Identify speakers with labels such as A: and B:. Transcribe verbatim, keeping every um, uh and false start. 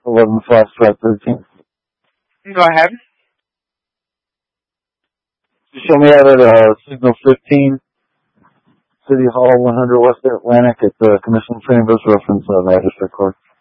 A: eleven slash track thirteen.
B: Go ahead.
A: You show me out at uh, Signal fifteen, City Hall, one hundred West Atlantic at the Commission Chambers, reference uh, Magistrate Court.